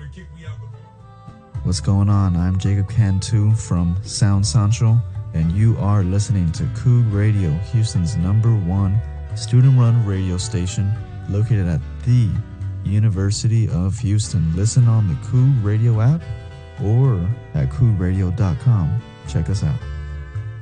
What's going on? I'm Jacob Cantu from Sound Central, and you are listening to Coog Radio, Houston's #1 student-run radio station located at the University of Houston. Listen on the Coog Radio app or at coogradio.com. Check us out.